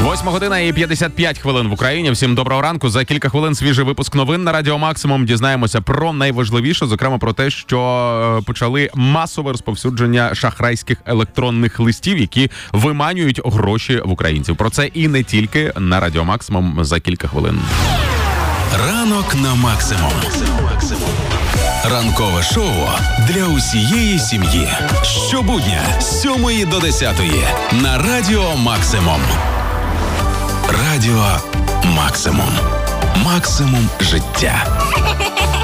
8 година і 55 хвилин в Україні. Всім доброго ранку. За кілька хвилин свіжий випуск новин на Радіо Максимум. Дізнаємося про найважливіше, зокрема про те, що почали масове розповсюдження шахрайських електронних листів, які виманюють гроші в українців. Про це і не тільки на Радіо Максимум за кілька хвилин. Ранок на Максимум. Ранкове шоу для усієї сім'ї. Щобудня з 7 до 10 на Радіо Максимум. Радіо Максимум. Максимум життя.